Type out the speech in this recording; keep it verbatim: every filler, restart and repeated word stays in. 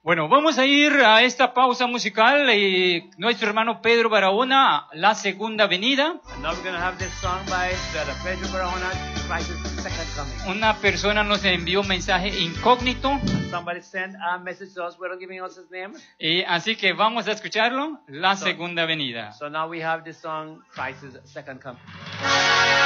Bueno, vamos a ir a esta pausa musical y nuestro hermano Pedro Barahona, La Segunda Venida. And now we're going to have this song by Brother Pedro Barahona, Christ's Second Coming. Una persona nos envió un mensaje incógnito, Somebody sent a message to us without giving us his name. y así que vamos a escucharlo, La So- Segunda Venida. So now we have this song, Christ's Second Coming.